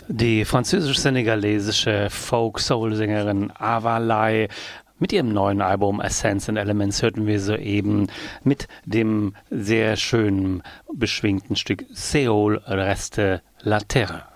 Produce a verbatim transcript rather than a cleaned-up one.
Die französisch-senegalesische Folk-Soul-Sängerin Ava Lai mit ihrem neuen Album Essence and Elements hörten wir soeben mit dem sehr schönen, beschwingten Stück Seoul Reste la Terre.